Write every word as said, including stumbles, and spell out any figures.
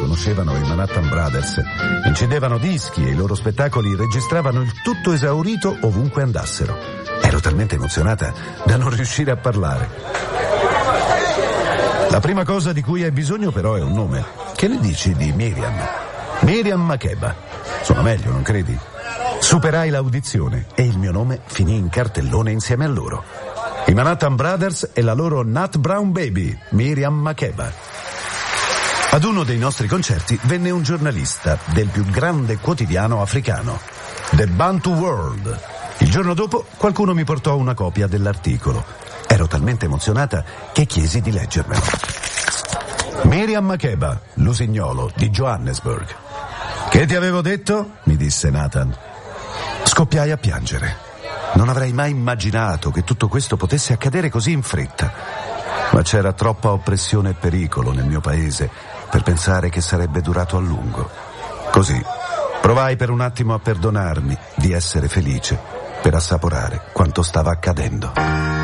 conoscevano i Manhattan Brothers, incidevano dischi e i loro spettacoli registravano il tutto esaurito ovunque andassero. Ero talmente emozionata da non riuscire a parlare. La prima cosa di cui hai bisogno però è un nome. Che ne dici di Miriam? Miriam Makeba. Suona meglio, non credi? Superai l'audizione e il mio nome finì in cartellone insieme a loro. I Manhattan Brothers e la loro Nut Brown Baby, Miriam Makeba. Ad uno dei nostri concerti venne un giornalista del più grande quotidiano africano, The Bantu World. Il giorno dopo qualcuno mi portò una copia dell'articolo. Ero talmente emozionata che chiesi di leggermelo. Miriam Makeba, lusignolo di Johannesburg. Che ti avevo detto? Mi disse Nathan. Scoppiai a piangere. Non avrei mai immaginato che tutto questo potesse accadere così in fretta. Ma c'era troppa oppressione e pericolo nel mio paese per pensare che sarebbe durato a lungo. Così provai per un attimo a perdonarmi di essere felice per assaporare quanto stava accadendo.